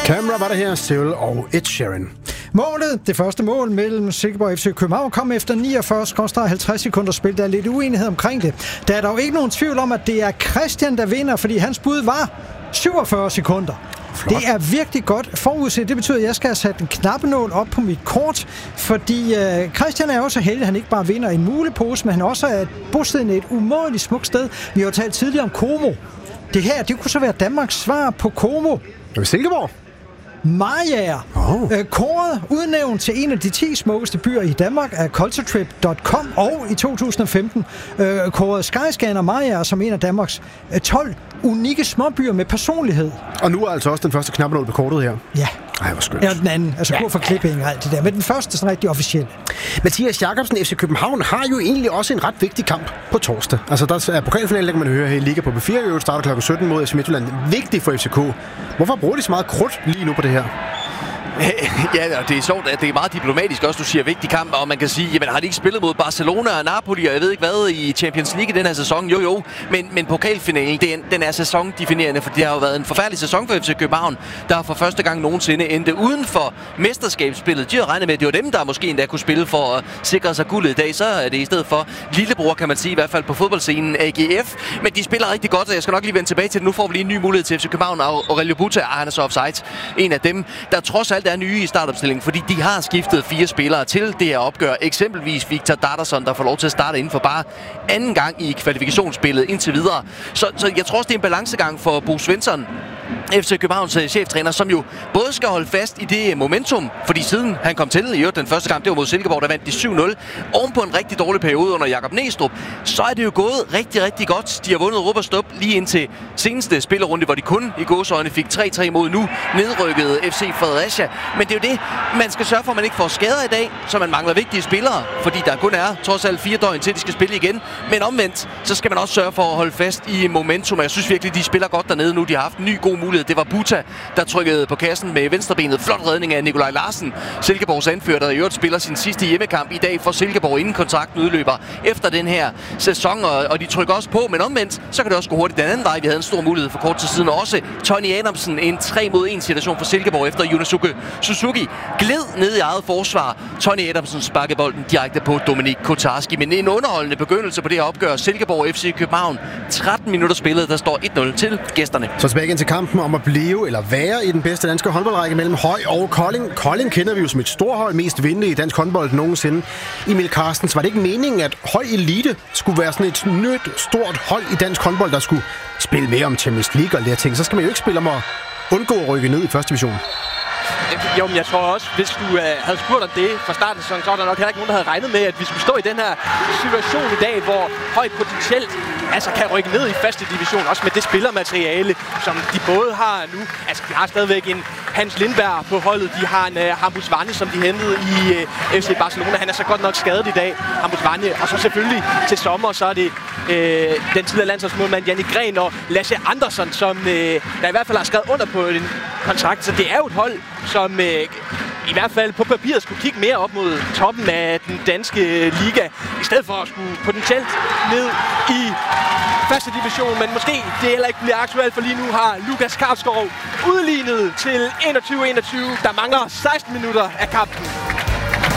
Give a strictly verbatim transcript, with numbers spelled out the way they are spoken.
Camera var der her, Cyril og Ed Sheeran. Målet, det første mål mellem Silkeborg og F C København, kom efter niogfyrre halvtreds sekunder spil. Der er lidt uenighed omkring det. Der er dog ikke nogen tvivl om, at det er Christian, der vinder, fordi hans bud var syvogfyrre sekunder. Flot. Det er virkelig godt forudset. Det betyder, at jeg skal have sat en knappenål op på mit kort, fordi øh, Christian er også heldig, at han ikke bare vinder en mulepose, men han også er bosiddende et umådeligt smukt sted. Vi har jo talt tidligere om Como. Det her, det kunne så være Danmarks svar på Como. Er vi Silkeborg? Mariager. Oh. Øh, kåret udnævnt til en af de ti smukkeste byer i Danmark af culturetrip punktum com, og i to tusind og femten øh, kåret Skyscanner Mariager som en af Danmarks øh, tolv unikke småbyer med personlighed. Og nu er altså også den første knappenål på kortet her. Ja. Ej, hvor skønt. Ja, den anden. Altså ja. Kur for klipping og alt det der. Men den første er sådan rigtig officiel. Mathias Jacobsen, F C København, har jo egentlig også en ret vigtig kamp på torsdag. Altså, der er pokalfinalen, der kan man høre her i Liga på B fire. Jo, starter klokken sytten mod F C Midtjylland. Vigtig for F C K. Hvorfor bruger de så meget krudt lige nu på det her? Ja, det er sjovt, at det er meget diplomatisk også, du siger vigtig kamp, og man kan sige, jamen har de ikke spillet mod Barcelona og Napoli, og jeg ved ikke hvad, i Champions League i den her sæson? Jo, jo, men, men pokalfinalen, den, den er sæsondefinerende, for det har jo været en forfærdelig sæson for F C København, der har for første gang nogensinde endte uden for mesterskabsspillet. De har regnet med, at det var dem, der måske endda kunne spille for at sikre sig guldet i dag, så er det i stedet for lillebror, kan man sige, i hvert fald på fodboldscenen, A G F, men de spiller rigtig godt, og jeg skal nok lige vende tilbage til det. Nu får vi lige en ny mulighed til F C København, og Aurelio Buta, han er så offside, en af dem, der trods alt er nye i startopstillingen, fordi de har skiftet fire spillere til det her opgør. Eksempelvis Victor Dardasson, der får lov til at starte inden for bare anden gang i kvalifikationsspillet indtil videre. Så, så jeg tror også, det er en balancegang for Bo Svensson, F C Københavns cheftræner, som jo både skal holde fast i det momentum, fordi siden han kom til i øvrigt den første kamp, det var mod Silkeborg, der vandt de syv nul, oven på en rigtig dårlig periode under Jakob Næstrup, så er det jo gået rigtig, rigtig godt. De har vundet Rup og Stup lige indtil seneste spillerunde, hvor de kun i gåseøjne fik tre tre mod nu nedrykkede F C Fredericia. Men det er jo det, man skal sørge for, at man ikke får skader i dag, så man mangler vigtige spillere, fordi der kun er trods alt fire døgn til, de skal spille igen. Men omvendt, så skal man også sørge for at holde fast i momentum, og jeg synes virkelig, de spiller godt dernede nu. De har haft en ny god mulighed. Det var Buta, der trykkede på kassen med venstrebenet. Flot redning af Nikolaj Larsen, Silkeborgs anfører, der i øvrigt spiller sin sidste hjemmekamp i dag for Silkeborg, inden kontrakten udløber efter den her sæson, og de trykker også på, men omvendt, så kan det også gå hurtigt den anden vej. Vi havde en stor mulighed for kort tid siden, og også Tony Adamsen, en tre mod en situation for Silkeborg, efter Yunosuke Suzuki gled ned i eget forsvar. Tony Adamsen sparkede bolden direkte på Dominik Kotarski, men en underholdende begyndelse på det her opgør. Silkeborg F C København, tretten minutter spillet, der står et nul til gæsterne. Så tilbage igen til kampen om at blive eller være i den bedste danske håndboldrække mellem Høj og Kolding. Kolding kender vi jo som et storhold, mest vindende i dansk håndbold nogensinde. Emil Carstens, var det ikke meningen, at Høj Elite skulle være sådan et nyt, stort hold i dansk håndbold, der skulle spille mere om Champions League og lære ting? Så skal man jo ikke spille om at undgå at rykke ned i første division. Jo, men jeg tror også, hvis du øh, havde spurgt om det fra starten, så var der nok heller ikke nogen, der havde regnet med, at vi skulle stå i den her situation i dag, hvor Høj potentielt altså, kan rykke ned i første division, også med det spillermateriale, som de både har nu. Altså, de har stadigvæk en Hans Lindberg på holdet, de har en uh, Hampus Vande, som de hentede i uh, F C Barcelona. Han er så godt nok skadet i dag, Hampus Vande. Og så selvfølgelig til sommer, så er det uh, den tidligere landsholdsmålmand Jannik Gren og Lasse Andersson, som uh, der i hvert fald har skrevet under på en kontrakt. Så det er jo et hold, som øh, i hvert fald på papiret skulle kigge mere op mod toppen af den danske liga, i stedet for at skulle potentielt ned i første division. Men måske det heller ikke bliver aktuelt, for lige nu har Lukas Karpskov udlignet til enogtyve enogtyve. Der mangler seksten minutter af kampen.